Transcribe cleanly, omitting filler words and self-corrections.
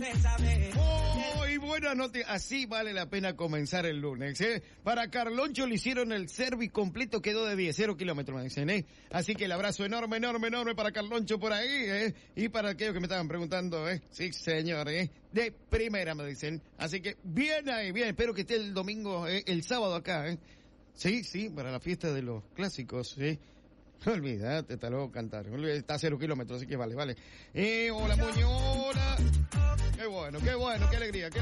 Muy buena noticia. Así vale la pena comenzar el lunes, ¿eh? Para Carloncho le hicieron el service completo, quedó de 10, 0 kilómetros, me dicen, ¿eh? Así que el abrazo enorme para Carloncho por ahí, ¿eh? Y para aquellos que me estaban preguntando, ¿eh? Sí, señor, ¿eh? De primera, me dicen. Así que bien ahí, bien. Espero que esté el domingo, el sábado acá, ¿eh? Sí, para la fiesta de los clásicos, ¿sí? Olvídate, está luego cantar. Está a 0 kilómetros, así que vale. Hola, Muñoz, hola. Qué bueno, qué alegría,